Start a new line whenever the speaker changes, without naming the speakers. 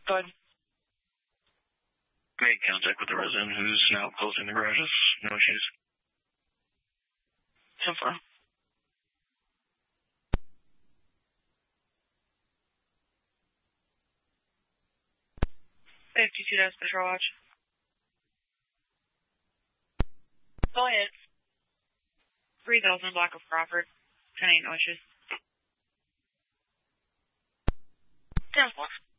Go ahead.
Made contact with the resident who's now closing the garages. No issues.
10-4. $52 Patrol Watch. Go ahead. 3000 block of Crawford. 10-8, no issues. 10-4.